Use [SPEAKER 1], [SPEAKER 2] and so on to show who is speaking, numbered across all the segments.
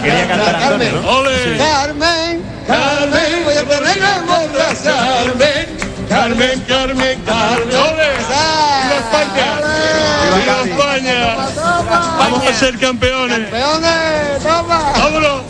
[SPEAKER 1] que quería cantar Antonio, ¿no?
[SPEAKER 2] ¡Ole!
[SPEAKER 1] Sí.
[SPEAKER 2] Carmen, Carmen, voy a ponerme a emborracharme. Carmen, Carmen, Carmen. ¡Ole! ¡Viva España! ¡Viva España! ¡Vamos a ser campeones!
[SPEAKER 3] ¡Campeones! ¡Toma!
[SPEAKER 2] ¡Vámonos!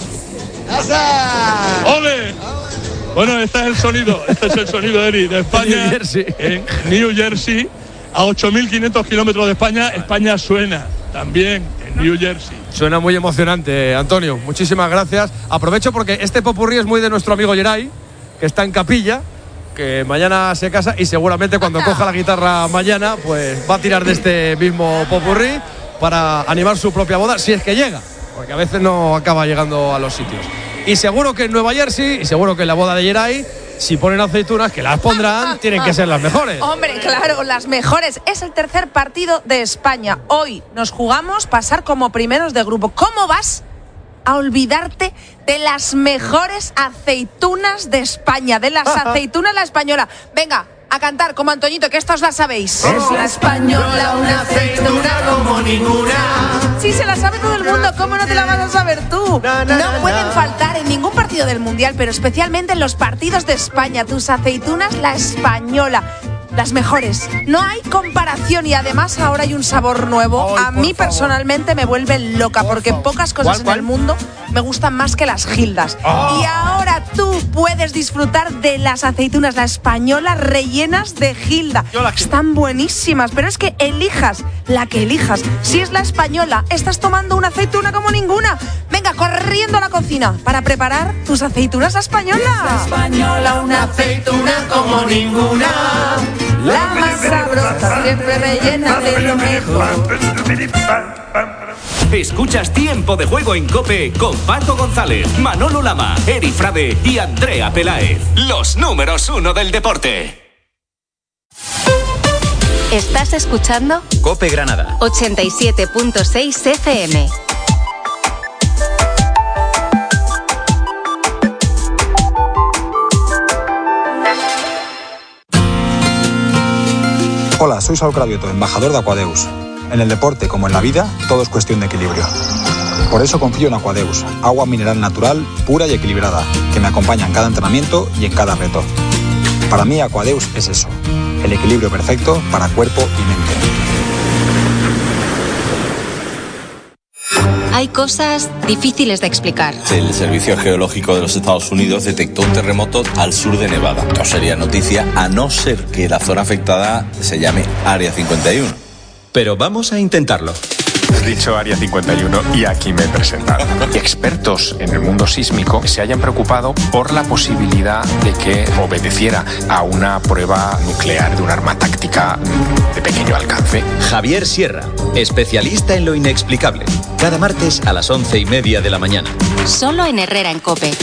[SPEAKER 2] ¡Ole! Bueno, este es el sonido, Eri, de España, en New Jersey, a 8.500 kilómetros de España. España suena también en New Jersey.
[SPEAKER 4] Suena muy emocionante, Antonio. Muchísimas gracias. Aprovecho porque este popurrí es muy de nuestro amigo Geray, que está en Capilla, que mañana se casa y seguramente cuando coja la guitarra mañana, pues va a tirar de este mismo popurrí para animar su propia boda, si es que llega, porque a veces no acaba llegando a los sitios. Y seguro que en Nueva Jersey, y seguro que en la boda de Geray, si ponen aceitunas, que las pondrán, tienen que ser las mejores.
[SPEAKER 5] Hombre, claro, las mejores. Es el tercer partido de España. Hoy nos jugamos pasar como primeros de grupo. ¿Cómo vas a olvidarte de las mejores aceitunas de España? De las aceitunas la española. Venga, a cantar como Antoñito, que esta os la sabéis.
[SPEAKER 3] Es la española, una aceituna como ninguna.
[SPEAKER 5] Sí, se la sabe todo el mundo, ¿cómo no te la vas a saber tú? No pueden faltar en ningún partido del Mundial, pero especialmente en los partidos de España. Tus aceitunas, la española. Las mejores. No hay comparación y además ahora hay un sabor nuevo. A mí personalmente me vuelve loca porque pocas cosas en el mundo me gustan más que las Gildas. Y ahora tú puedes disfrutar de las aceitunas, la española rellenas de Gilda. Están buenísimas, pero es que elijas la que elijas. Si es la española, estás tomando una aceituna como ninguna. Venga, corriendo a la cocina para preparar tus aceitunas españolas.
[SPEAKER 3] La española, una aceituna como ninguna. La más sabrosa, siempre rellena de lo mejor.
[SPEAKER 6] Escuchas Tiempo de Juego en COPE con Paco González, Manolo Lama, Eri Frade y Andrea Peláez. Los números 1 del deporte.
[SPEAKER 7] ¿Estás escuchando?
[SPEAKER 8] COPE Granada
[SPEAKER 7] 87.6 FM.
[SPEAKER 9] Hola, soy Saúl Cravioto, embajador de Aquadeus. En el deporte, como en la vida, todo es cuestión de equilibrio. Por eso confío en Aquadeus, agua mineral natural, pura y equilibrada, que me acompaña en cada entrenamiento y en cada reto. Para mí, Aquadeus es eso, el equilibrio perfecto para cuerpo y mente.
[SPEAKER 7] Hay cosas difíciles de explicar.
[SPEAKER 10] El Servicio Geológico de los Estados Unidos detectó un terremoto al sur de Nevada. No sería noticia a no ser que la zona afectada se llame Área 51.
[SPEAKER 8] Pero vamos a intentarlo.
[SPEAKER 11] He dicho Área 51 y aquí me he presentado. Expertos en el mundo sísmico se hayan preocupado por la posibilidad de que obedeciera a una prueba nuclear de un arma táctica de pequeño alcance.
[SPEAKER 8] Javier Sierra, especialista en lo inexplicable. Cada martes a las 11:30 de la mañana.
[SPEAKER 7] Solo en Herrera en COPE.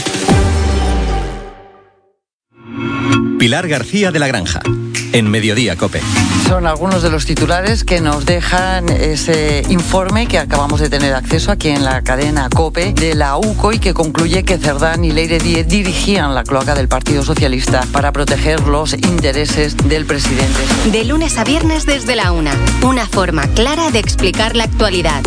[SPEAKER 8] Pilar García de la Granja, en Mediodía COPE.
[SPEAKER 12] Son algunos de los titulares que nos dejan ese informe que acabamos de tener acceso aquí en la cadena COPE de la UCO y que concluye que Cerdán y Leire Díez dirigían la cloaca del Partido Socialista para proteger los intereses del presidente.
[SPEAKER 7] De lunes a viernes desde la 1. Una forma clara de explicar la actualidad.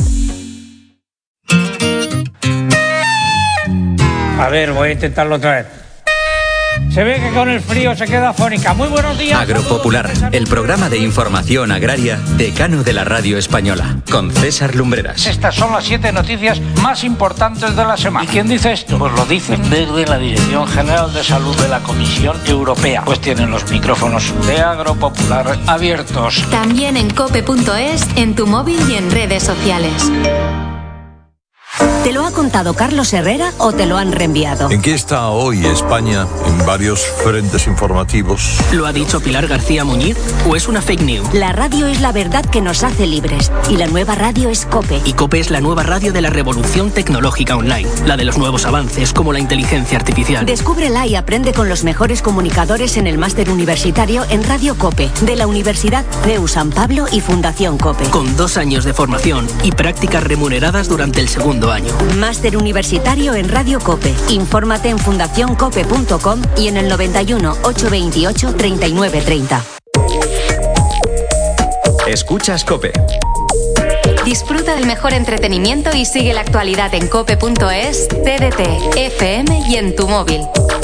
[SPEAKER 13] A ver, voy a intentarlo otra vez. Se ve que con el frío se queda afónica. Muy buenos días.
[SPEAKER 8] Agropopular, el programa de información agraria decano de la radio española, con César Lumbreras.
[SPEAKER 13] Estas son las 7 noticias más importantes de la semana. ¿Y quién dice esto? Pues lo dicen desde la Dirección General de Salud de la Comisión Europea. Pues tienen los micrófonos de Agropopular abiertos.
[SPEAKER 7] También en cope.es, en tu móvil y en redes sociales. ¿Te lo ha contado Carlos Herrera o te lo han reenviado?
[SPEAKER 14] ¿En qué está hoy España en varios frentes informativos?
[SPEAKER 15] ¿Lo ha dicho Pilar García Muñiz o es una fake news?
[SPEAKER 7] La radio es la verdad que nos hace libres y la nueva radio es COPE.
[SPEAKER 15] Y COPE es la nueva radio de la revolución tecnológica online, la de los nuevos avances como la inteligencia artificial.
[SPEAKER 7] Descúbrela y aprende con los mejores comunicadores en el máster universitario en Radio COPE, de la Universidad CEU San Pablo y Fundación COPE.
[SPEAKER 15] Con 2 años de formación y prácticas remuneradas durante el segundo año.
[SPEAKER 7] Máster universitario en Radio COPE. Infórmate en fundacioncope.com y en el 91 828 3930.
[SPEAKER 8] Escuchas COPE.
[SPEAKER 1] Disfruta del mejor entretenimiento y sigue la actualidad en cope.es, TDT, FM y en tu móvil.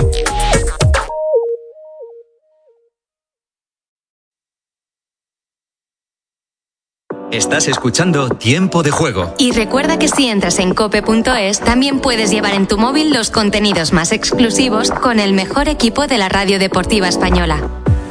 [SPEAKER 8] Estás escuchando Tiempo de Juego.
[SPEAKER 1] Y recuerda que si entras en cope.es, también puedes llevar en tu móvil los contenidos más exclusivos con el mejor equipo de la radio deportiva española.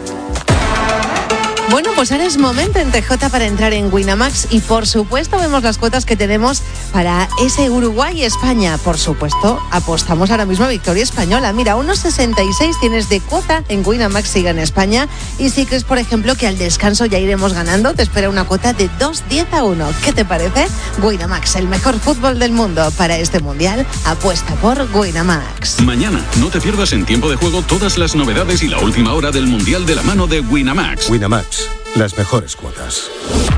[SPEAKER 5] Bueno, pues ahora es momento en TJ para entrar en Winamax y por supuesto vemos las cuotas que tenemos para ese Uruguay-España. Por supuesto, apostamos ahora mismo a victoria española. Mira, 1,66 tienes de cuota en Winamax si gana España. Y si crees, por ejemplo, que al descanso ya iremos ganando, te espera una cuota de 2,10-1. ¿Qué te parece? Winamax, el mejor fútbol del mundo. Para este Mundial, apuesta por Winamax.
[SPEAKER 16] Mañana, no te pierdas en Tiempo de Juego todas las novedades y la última hora del Mundial de la mano de Winamax.
[SPEAKER 17] Winamax. Las mejores cuotas.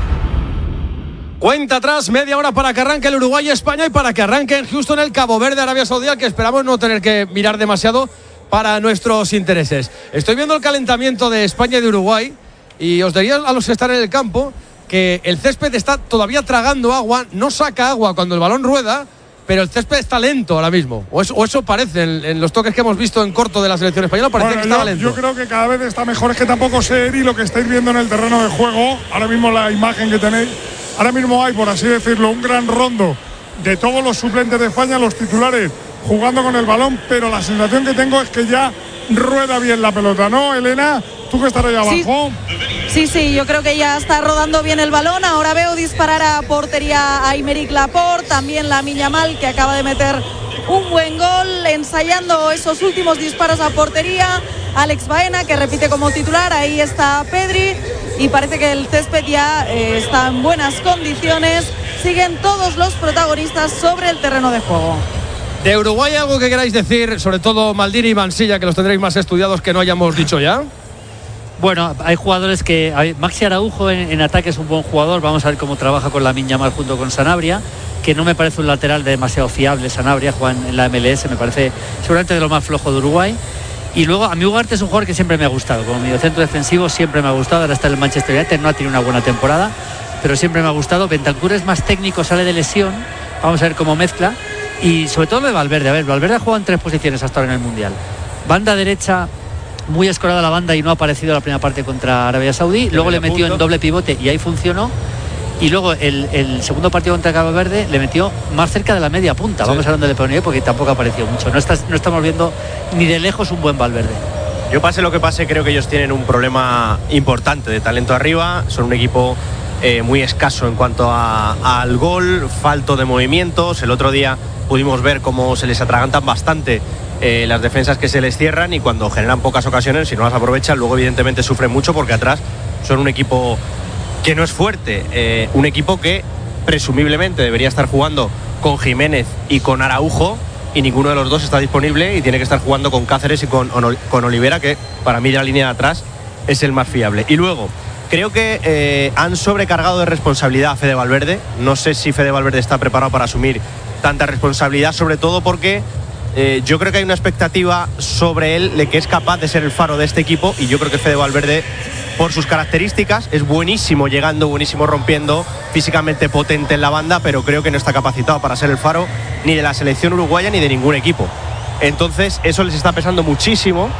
[SPEAKER 4] Cuenta atrás, media hora para que arranque el Uruguay-España y para que arranque en Houston el Cabo Verde, Arabia Saudí, al que esperamos no tener que mirar demasiado para nuestros intereses. Estoy viendo el calentamiento de España y de Uruguay y os diría a los que están en el campo que el césped está todavía tragando agua, no saca agua cuando el balón rueda, pero el césped está lento ahora mismo. O eso parece, en los toques que hemos visto en corto de la selección española, parecía que estaba lento.
[SPEAKER 2] Yo creo que cada vez está mejor. Es que tampoco sé, Eri, lo que estáis viendo en el terreno de juego. Ahora mismo la imagen que tenéis. Ahora mismo hay, por así decirlo, un gran rondo de todos los suplentes de España, los titulares, jugando con el balón. Pero la sensación que tengo es que ya rueda bien la pelota, ¿no, Elena? ¿Tú que estás allá abajo?
[SPEAKER 18] Sí, yo creo que ya está rodando bien el balón. Ahora veo disparar a portería a Aymeric Laporte, también Lamine Yamal, que acaba de meter un buen gol, ensayando esos últimos disparos a portería. Alex Baena, que repite como titular, ahí está Pedri, y parece que el césped ya está en buenas condiciones. Siguen todos los protagonistas sobre el terreno de juego.
[SPEAKER 4] De Uruguay, ¿algo que queráis decir? Sobre todo Maldini y Mansilla, que los tendréis más estudiados que no hayamos dicho ya.
[SPEAKER 19] Bueno, hay jugadores que... Maxi Araujo en ataque es un buen jugador. Vamos a ver cómo trabaja con Lamine Yamal junto con Sanabria, que no me parece un lateral demasiado fiable. Sanabria juega en la MLS, me parece seguramente de lo más flojo de Uruguay. Y luego a mí Ugarte es un jugador que siempre me ha gustado. Como mediocentro defensivo siempre me ha gustado. Ahora está en el Manchester United, no ha tenido una buena temporada, pero siempre me ha gustado. Bentancur es más técnico, sale de lesión. Vamos a ver cómo mezcla. Y sobre todo de Valverde. A ver, Valverde ha jugado en 3 posiciones hasta ahora en el Mundial. Banda derecha, muy escorada la banda y no ha aparecido la primera parte contra Arabia Saudí. Luego le metió en doble pivote y ahí funcionó. Y luego el segundo partido contra Cabo Verde le metió más cerca de la media punta. Vamos hablando de Peonio porque tampoco ha aparecido mucho. No estamos viendo ni de lejos un buen Valverde.
[SPEAKER 20] Yo pase lo que pase, creo que ellos tienen un problema importante de talento arriba. Son un equipo muy escaso en cuanto al gol, falto de movimientos. El otro día pudimos ver cómo se les atragantan bastante las defensas que se les cierran, y cuando generan pocas ocasiones, si no las aprovechan, luego evidentemente sufren mucho porque atrás son un equipo que no es fuerte, un equipo que presumiblemente debería estar jugando con Jiménez y con Araujo, y ninguno de los dos está disponible y tiene que estar jugando con Cáceres y con Olivera, que para mí de la línea de atrás es el más fiable. Y luego creo que han sobrecargado de responsabilidad a Fede Valverde. No sé si Fede Valverde está preparado para asumir tanta responsabilidad, sobre todo porque yo creo que hay una expectativa sobre él de que es capaz de ser el faro de este equipo, y yo creo que Fede Valverde, por sus características, es buenísimo llegando, buenísimo rompiendo, físicamente potente en la banda, pero creo que no está capacitado para ser el faro ni de la selección uruguaya ni de ningún equipo. Entonces eso les está pesando muchísimo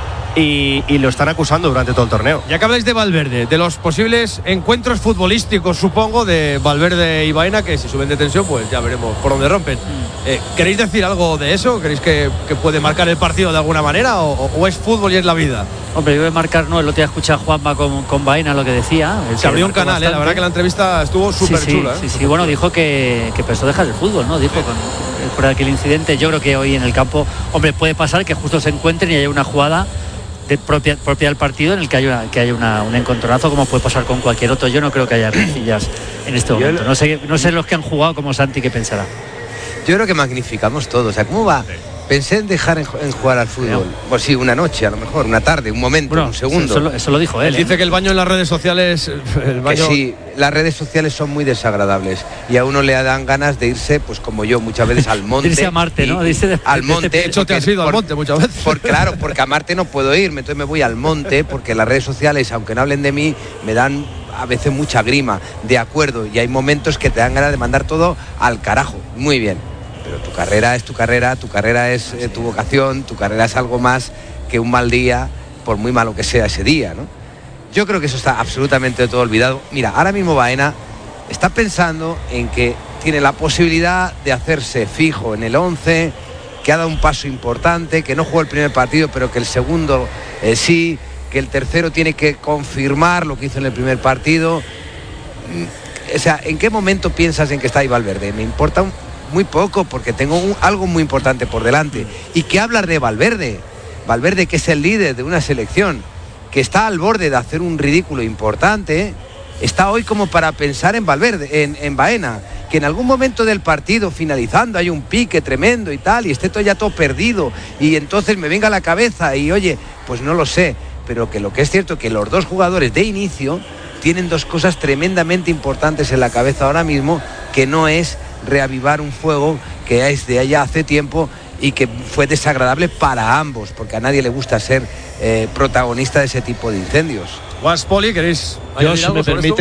[SPEAKER 20] y lo están acusando durante todo el torneo.
[SPEAKER 4] Ya que habláis de Valverde, de los posibles encuentros futbolísticos, supongo, de Valverde y Baena, que si suben de tensión, pues ya veremos por dónde rompen. ¿Queréis decir algo de eso? ¿Queréis que puede marcar el partido de alguna manera, o es fútbol y es la vida?
[SPEAKER 19] Hombre, yo voy a marcar, no, el otro día escuché a Juanma con Baena lo que decía.
[SPEAKER 4] Se abrió un canal, la verdad que la entrevista estuvo súper chula.
[SPEAKER 19] Sí, bueno, dijo que pensó dejar el fútbol, ¿no? Dijo por aquel incidente. Yo creo que hoy en el campo, hombre, puede pasar que justo se encuentren y haya una jugada propia del partido en el que haya un encontronazo, como puede pasar con cualquier otro. Yo no creo que haya rencillas en este momento. No sé los que han jugado como Santi qué pensará.
[SPEAKER 21] Yo creo que magnificamos todo. O sea, ¿cómo va? Pensé en dejar en jugar al fútbol. Pues sí, una noche, a lo mejor, una tarde, un momento, un segundo.
[SPEAKER 19] Eso lo dijo él.
[SPEAKER 4] Dice que el baño en las redes sociales...
[SPEAKER 21] Que sí, las redes sociales son muy desagradables y a uno le dan ganas de irse, pues como yo, muchas veces al monte.
[SPEAKER 19] Irse a Marte, ¿no?
[SPEAKER 21] Al monte.
[SPEAKER 4] De hecho, te has ido al monte muchas veces.
[SPEAKER 21] Claro, porque a Marte no puedo irme, entonces me voy al monte, porque las redes sociales, aunque no hablen de mí, me dan a veces mucha grima, de acuerdo, y hay momentos que te dan ganas de mandar todo al carajo, muy bien, pero tu carrera es tu carrera es tu vocación, tu carrera es algo más que un mal día, por muy malo que sea ese día, ¿no? Yo creo que eso está absolutamente todo olvidado. Mira, ahora mismo Baena está pensando en que tiene la posibilidad de hacerse fijo en el 11, que ha dado un paso importante, que no jugó el primer partido, pero que el segundo sí, que el tercero tiene que confirmar lo que hizo en el primer partido. O sea, ¿en qué momento piensas en que está ahí Valverde? Me importa muy poco, porque tengo algo muy importante por delante. ¿Y qué hablar de Valverde? Valverde, que es el líder de una selección, que está al borde de hacer un ridículo importante, está hoy como para pensar en Valverde, en Baena, que en algún momento del partido, finalizando, hay un pique tremendo y tal, y esté todo ya todo perdido, y entonces me venga a la cabeza y oye, pues no lo sé, pero que lo que es cierto que los dos jugadores de inicio tienen dos cosas tremendamente importantes en la cabeza ahora mismo, que no es reavivar un fuego que es de allá hace tiempo y que fue desagradable para ambos, porque a nadie le gusta ser protagonista de ese tipo de incendios.
[SPEAKER 4] Poli, ¿queréis
[SPEAKER 3] yo, si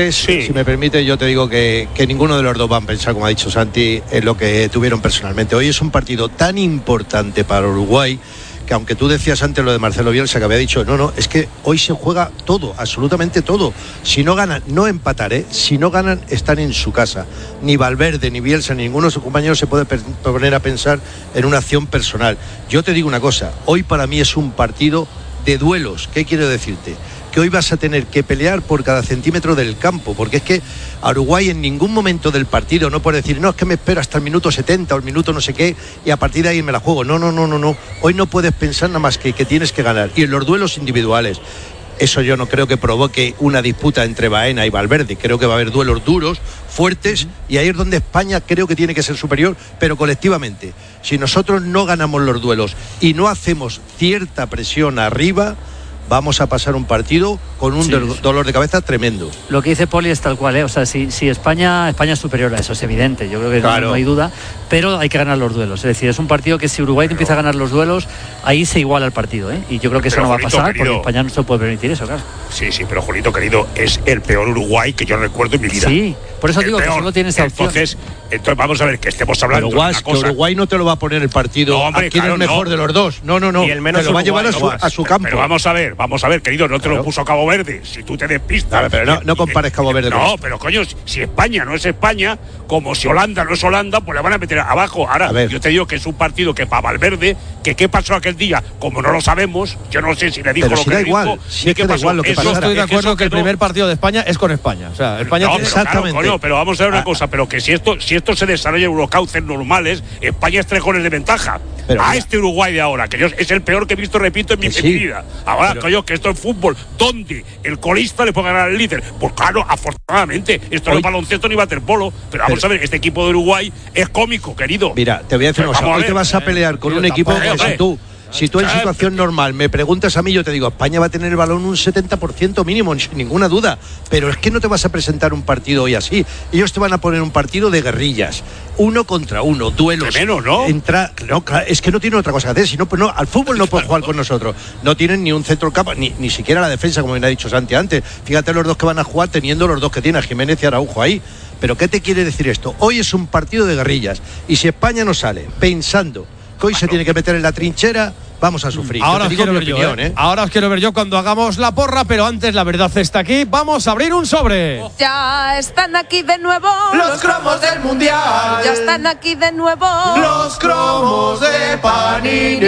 [SPEAKER 3] me permite, yo te digo que ninguno de los dos van a pensar, como ha dicho Santi, en lo que tuvieron personalmente. Hoy es un partido tan importante para Uruguay, que aunque tú decías antes lo de Marcelo Bielsa, que había dicho, no, es que hoy se juega todo, absolutamente todo. Si no ganan, no empatar, si no ganan, están en su casa. Ni Valverde, ni Bielsa, ni ninguno de sus compañeros se puede poner a pensar en una acción personal. Yo te digo una cosa, hoy para mí es un partido de duelos. ¿Qué quiero decirte? Que hoy vas a tener que pelear por cada centímetro del campo, porque es que a Uruguay en ningún momento del partido no puede decir, no, es que me espero hasta el minuto 70 o el minuto no sé qué y a partir de ahí me la juego. No. Hoy no puedes pensar nada más que tienes que ganar. Y en los duelos individuales, eso yo no creo que provoque una disputa entre Baena y Valverde. Creo que va a haber duelos duros, fuertes, y ahí es donde España creo que tiene que ser superior, pero colectivamente. Si nosotros no ganamos los duelos y no hacemos cierta presión arriba, vamos a pasar un partido con un dolor de cabeza tremendo.
[SPEAKER 19] Lo que dice Poli es tal cual, o sea, si España es superior a eso, es evidente, yo creo que claro, no hay duda, pero hay que ganar los duelos, es decir, es un partido que si Uruguay empieza a ganar los duelos, ahí se iguala el partido, y yo creo que eso no va a pasar, querido, porque España no se puede permitir eso, claro. Sí,
[SPEAKER 22] pero Julito, querido, es el peor Uruguay que yo recuerdo en mi vida.
[SPEAKER 19] Sí, por eso digo peor, que solo tiene esa opción.
[SPEAKER 22] Entonces vamos a ver, que estemos hablando
[SPEAKER 3] de una cosa. Que Uruguay no te lo va a poner el partido, no, hombre, quién es el mejor de los dos, no,
[SPEAKER 22] y el menos
[SPEAKER 3] te lo va a llevar a su campo.
[SPEAKER 22] Pero vamos a ver, querido, no te lo puso Cabo Verde, si tú te despistas.
[SPEAKER 3] Pero no compares Cabo Verde con
[SPEAKER 22] esto. Pero coño, si España no es España, como si Holanda no es Holanda, pues le van a meter abajo. Ahora, yo te digo que es un partido que para Valverde, que qué pasó aquel día, como no lo sabemos, yo no sé si le dijo
[SPEAKER 3] pero
[SPEAKER 22] lo
[SPEAKER 3] si
[SPEAKER 22] que
[SPEAKER 3] da
[SPEAKER 22] le
[SPEAKER 3] igual,
[SPEAKER 22] dijo.
[SPEAKER 3] Si es que da igual lo que pasara.
[SPEAKER 4] Yo estoy de acuerdo que el primer partido de España es con España. O sea, España tiene
[SPEAKER 22] exactamente. Claro, coño, pero vamos a ver una cosa, pero que si esto se desarrolla en unos cauces normales, España es 3 goles de ventaja. Pero a este Uruguay de ahora, que es el peor que he visto, repito, en mi vida. Ahora, coño, que esto es fútbol, ¿dónde el colista le puede ganar al líder? Pues claro, afortunadamente, esto no es baloncesto ni waterpolo, pero vamos a ver, este equipo de Uruguay es cómico, querido.
[SPEAKER 3] Mira, te voy a decir una cosa, hoy te vas a pelear con un equipo que si tú en situación normal me preguntas a mí, yo te digo, España va a tener el balón un 70% mínimo, sin ninguna duda, pero es que no te vas a presentar un partido hoy así. Ellos te van a poner un partido de guerrillas, 1 contra 1, duelos.
[SPEAKER 22] Menos, ¿no?
[SPEAKER 3] Es que no tienen otra cosa que hacer, si no, pues no, al fútbol no pueden jugar con nosotros. No tienen ni un centro campo, ni siquiera la defensa, como me ha dicho Santi antes. Fíjate los dos que van a jugar teniendo los dos que tienen, Jiménez y Araujo ahí. Pero ¿qué te quiere decir esto? Hoy es un partido de guerrillas, y si España no sale pensando que hoy se tiene que meter en la trinchera, vamos a sufrir.
[SPEAKER 4] Ahora os quiero ver yo, Ahora os quiero ver yo cuando hagamos la porra, pero antes la verdad está aquí. Vamos a abrir un sobre.
[SPEAKER 5] Ya están aquí de nuevo
[SPEAKER 2] los cromos del Mundial.
[SPEAKER 5] Ya están aquí de nuevo
[SPEAKER 2] los cromos de Panini.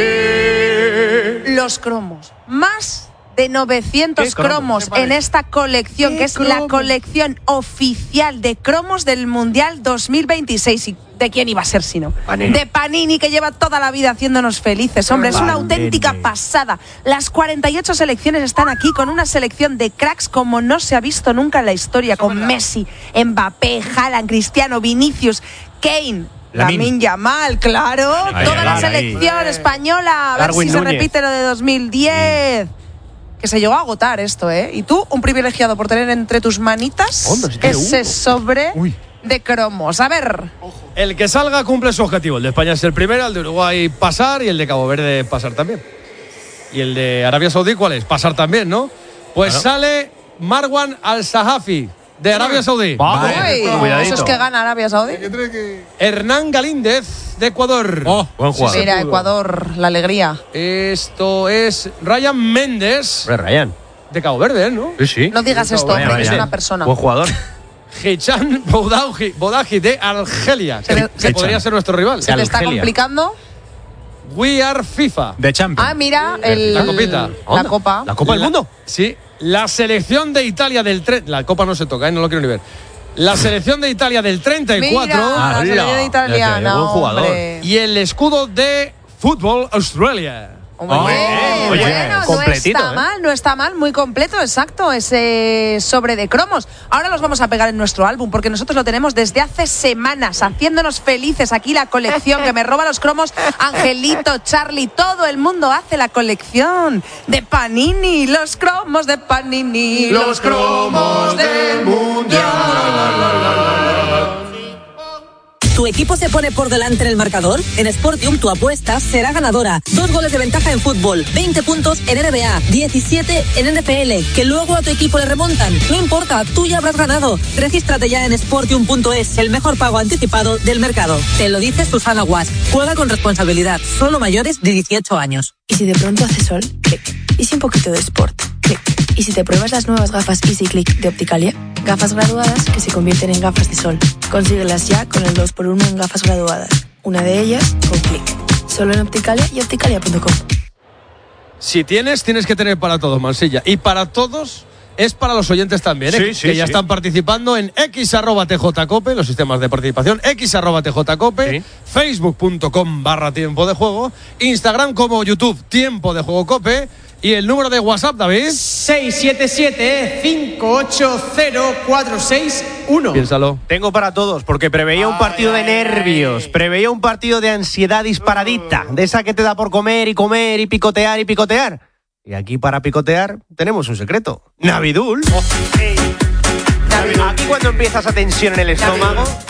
[SPEAKER 5] Los cromos. Más de 900 cromos en esta colección, que es la colección oficial de cromos del Mundial 2026. ¿Y de quién iba a ser sino? Panini. De Panini, que lleva toda la vida haciéndonos felices. Hombre, es una auténtica pasada. Las 48 selecciones están aquí con una selección de cracks como no se ha visto nunca en la historia, con Messi, Mbappé, Haaland, Cristiano, Vinicius, Kane, Lamine Yamal, claro. Toda la selección española. A ver si se repite lo de 2010. Que se llegó a agotar esto, Y tú, un privilegiado por tener entre tus manitas ese sobre de cromos. A ver.
[SPEAKER 4] El que salga cumple su objetivo. El de España es el primero, el de Uruguay pasar y el de Cabo Verde pasar también. ¿Y el de Arabia Saudí cuál es? Pasar también, ¿no? Pues sale Marwan Al-Sahafi, de Arabia Saudí.
[SPEAKER 5] Eso es que gana Arabia Saudí.
[SPEAKER 4] Hernán Galíndez, de Ecuador.
[SPEAKER 20] Buen jugador.
[SPEAKER 5] Mira, Ecuador, la alegría.
[SPEAKER 4] Esto es Ryan Méndez.
[SPEAKER 20] Ryan.
[SPEAKER 4] De Cabo Verde, ¿no?
[SPEAKER 20] Sí.
[SPEAKER 5] No digas esto, hombre, que es una persona.
[SPEAKER 20] Buen jugador.
[SPEAKER 4] Hichan Boudahi, de Argelia, que podría ser nuestro rival.
[SPEAKER 5] ¿Se te está complicando?
[SPEAKER 4] We Are FIFA.
[SPEAKER 11] De Champions.
[SPEAKER 5] Ah, mira,
[SPEAKER 4] la copita.
[SPEAKER 5] La copa.
[SPEAKER 20] ¿La Copa del Mundo?
[SPEAKER 4] Sí. La selección de Italia del... La copa no se toca, no lo quiero ni ver. La selección de Italia del 34.
[SPEAKER 5] Mira, la selección italiana,
[SPEAKER 20] buen jugador.
[SPEAKER 5] hombre.
[SPEAKER 4] Y el escudo de Fútbol Australia.
[SPEAKER 5] Bueno,
[SPEAKER 20] completito,
[SPEAKER 5] no está mal, muy completo, exacto, ese sobre de cromos. Ahora los vamos a pegar en nuestro álbum, porque nosotros lo tenemos desde hace semanas, haciéndonos felices aquí la colección que me roba los cromos. Angelito, Charlie, todo el mundo hace la colección de Panini, los cromos de Panini, los cromos del Mundial.
[SPEAKER 6] ¿Tu equipo se pone por delante en el marcador? En Sportium tu apuesta será ganadora. 2 goles de ventaja en fútbol, 20 puntos en NBA, 17 en NFL, que luego a tu equipo le remontan. No importa, tú ya habrás ganado. Regístrate ya en Sportium.es, el mejor pago anticipado del mercado. Te lo dice Susana Guas. Juega con responsabilidad, solo mayores de 18 años.
[SPEAKER 9] ¿Y si de pronto hace sol? Clic. ¿Y si un poquito de sport? Clic. ¿Y si te pruebas las nuevas gafas Easy Click de Opticalia? Gafas graduadas que se convierten en gafas de sol. Consíguelas ya con el 2x1 en gafas graduadas. Una de ellas con Click. Solo en Opticalia y opticalia.com.
[SPEAKER 4] Si tienes que tener para todos, Mansilla. Y para todos es para los oyentes también, que ya están participando en x@tjcope, los sistemas de participación, x@tjcope, facebook.com/tiempo de juego, Instagram como YouTube, Tiempo de Juego Cope. ¿Y el número de WhatsApp, David?
[SPEAKER 20] 677-580-461.
[SPEAKER 4] Piénsalo.
[SPEAKER 20] Tengo para todos, porque preveía un partido de nervios, preveía un partido de ansiedad disparadita, de esa que te da por comer y picotear y picotear. Y aquí para picotear tenemos un secreto. Navidul. Aquí cuando empieza esa tensión en el estómago,